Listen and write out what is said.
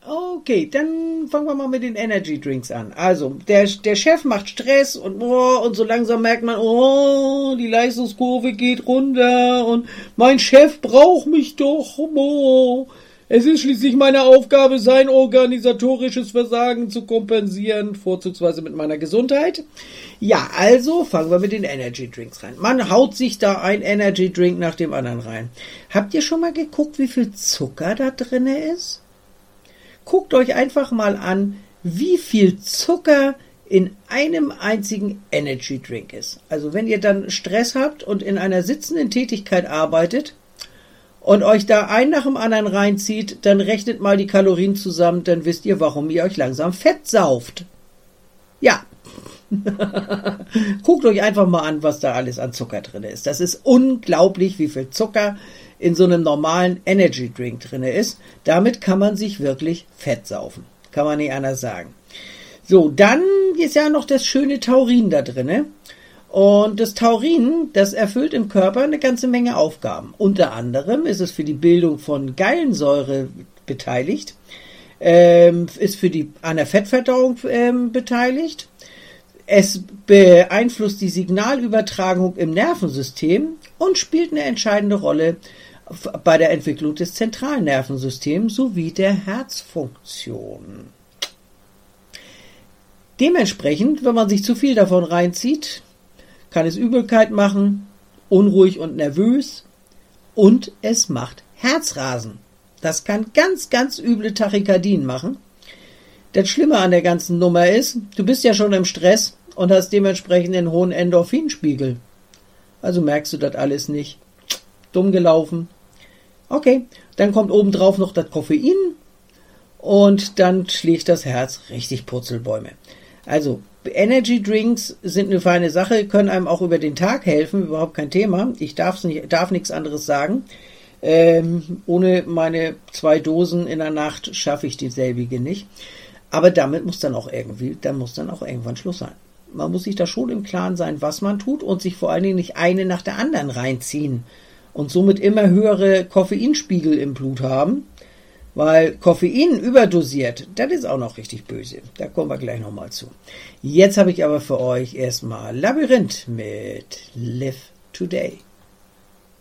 Okay, dann fangen wir mal mit den Energy Drinks an. Also, der Chef macht Stress und so langsam merkt man, die Leistungskurve geht runter und mein Chef braucht mich doch. Es ist schließlich meine Aufgabe, sein organisatorisches Versagen zu kompensieren, vorzugsweise mit meiner Gesundheit. Ja, also fangen wir mit den Energy Drinks rein. Man haut sich da ein Energy Drink nach dem anderen rein. Habt ihr schon mal geguckt, wie viel Zucker da drin ist? Guckt euch einfach mal an, wie viel Zucker in einem einzigen Energy Drink ist. Also wenn ihr dann Stress habt und in einer sitzenden Tätigkeit arbeitet und euch da ein nach dem anderen reinzieht, dann rechnet mal die Kalorien zusammen, dann wisst ihr, warum ihr euch langsam fett sauft. Ja. Guckt euch einfach mal an, was da alles an Zucker drin ist. Das ist unglaublich, wie viel Zucker in so einem normalen Energy Drink drin ist. Damit kann man sich wirklich fett saufen. Kann man nicht anders sagen. So, dann ist ja noch das schöne Taurin da drin. Und das Taurin, das erfüllt im Körper eine ganze Menge Aufgaben. Unter anderem ist es für die Bildung von Gallensäure beteiligt, ist an der Fettverdauung beteiligt. Es beeinflusst die Signalübertragung im Nervensystem und spielt eine entscheidende Rolle bei der Entwicklung des zentralen Nervensystems sowie der Herzfunktion. Dementsprechend, wenn man sich zu viel davon reinzieht, kann es Übelkeit machen, unruhig und nervös und es macht Herzrasen. Das kann ganz, ganz üble Tachykardien machen. Das Schlimme an der ganzen Nummer ist, du bist ja schon im Stress und hast dementsprechend einen hohen Endorphinspiegel. Also merkst du das alles nicht. Dumm gelaufen. Okay, dann kommt obendrauf noch das Koffein und dann schlägt das Herz richtig Purzelbäume. Also Energy Drinks sind eine feine Sache, können einem auch über den Tag helfen, überhaupt kein Thema. Ich darf nichts anderes sagen. Ohne meine 2 Dosen in der Nacht schaffe ich dieselbige nicht. Aber damit muss dann auch irgendwann Schluss sein. Man muss sich da schon im Klaren sein, was man tut und sich vor allen Dingen nicht eine nach der anderen reinziehen und somit immer höhere Koffeinspiegel im Blut haben, weil Koffein überdosiert, das ist auch noch richtig böse. Da kommen wir gleich nochmal zu. Jetzt habe ich aber für euch erstmal Labyrinth mit Live Today.